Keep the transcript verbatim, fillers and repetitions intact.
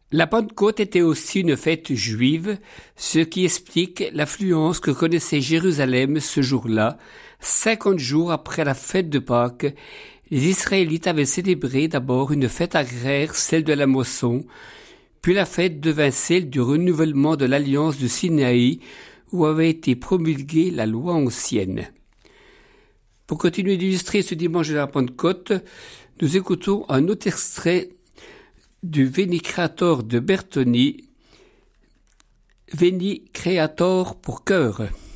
La Pentecôte était aussi une fête juive, ce qui explique l'affluence que connaissait Jérusalem ce jour-là. Cinquante jours après la fête de Pâques, les Israélites avaient célébré d'abord une fête agraire, celle de la moisson, puis la fête devint celle du renouvellement de l'alliance de Sinaï, où avait été promulguée la loi ancienne. Pour continuer d'illustrer ce dimanche de la Pentecôte, nous écoutons un autre extrait du Veni Creator de Bertoni, Veni Creator pour chœur.